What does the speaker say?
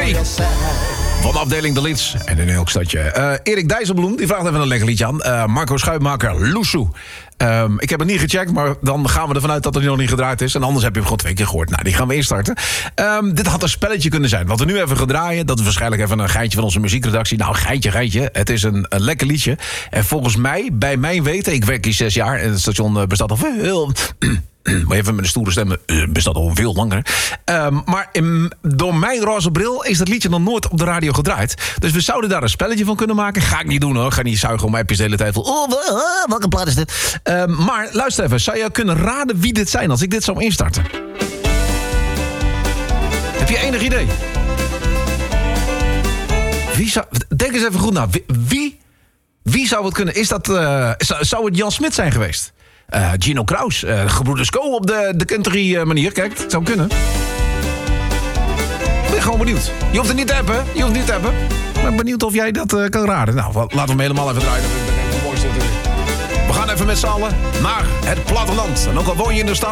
Hey. Van afdeling De Lids. En in elk stadje. Erik Dijsselbloem, die vraagt even een lekker liedje aan. Marco Schuitmaker, Loesoe. Ik heb het niet gecheckt, maar dan gaan we ervan uit dat hij nog niet gedraaid is. En anders heb je hem gewoon 2 keer gehoord. Nou, die gaan we eerst starten. Dit had een spelletje kunnen zijn. Wat we nu even gaan draaien, dat is waarschijnlijk even een geintje van onze muziekredactie. Nou, geintje. Het is een lekker liedje. En volgens mij, bij mijn weten, ik werk hier 6 jaar... en het station bestaat al veel... Maar even met een stoere stem, bestaat al veel langer. Maar door mijn roze bril is dat liedje nog nooit op de radio gedraaid. Dus we zouden daar een spelletje van kunnen maken. Ga ik niet doen hoor, ga niet zuigen om appjes de hele tijd. Welke plaat is dit? Maar luister even, zou je kunnen raden wie dit zijn als ik dit zou instarten? Heb je enig idee? Denk eens even goed na. Wie zou het kunnen? Zou het Jan Smit zijn geweest? Gino Kraus, Gebroeders Co op de country manier. Kijk, het zou kunnen. Ik ben gewoon benieuwd. Je hoeft het niet te hebben, Maar ik ben benieuwd of jij dat kan raden. Nou, laten we hem helemaal even draaien. We gaan even met z'n allen naar het platteland. En ook al woon je in de stad...